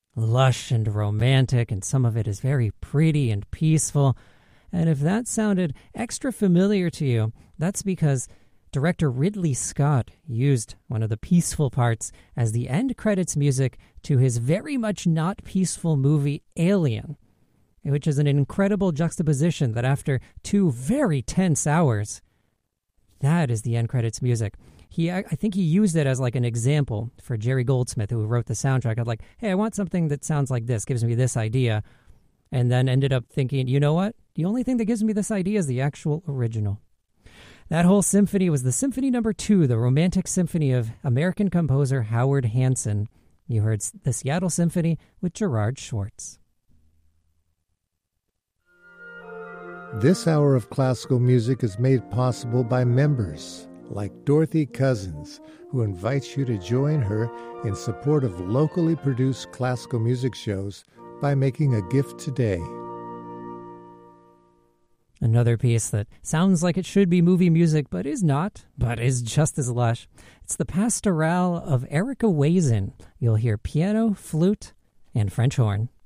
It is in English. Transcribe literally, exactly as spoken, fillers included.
lush and romantic, and some of it is very pretty and peaceful. And if that sounded extra familiar to you, that's because director Ridley Scott used one of the peaceful parts as the end credits music to his very much not peaceful movie Alien, which is an incredible juxtaposition that after two very tense hours, that is the end credits music. He, I think he used it as like an example for Jerry Goldsmith, who wrote the soundtrack, of like, hey, I want something that sounds like this, gives me this idea, and then ended up thinking, you know what? The only thing that gives me this idea is the actual original. That whole symphony was the Symphony Number Two, the Romantic Symphony of American composer Howard Hanson. You heard the Seattle Symphony with Gerard Schwartz. This hour of classical music is made possible by members like Dorothy Cousins, who invites you to join her in support of locally produced classical music shows by making a gift today. Another piece that sounds like it should be movie music, but is not, but is just as lush. It's the Pastorale of Erica Wazin. You'll hear piano, flute, and French horn.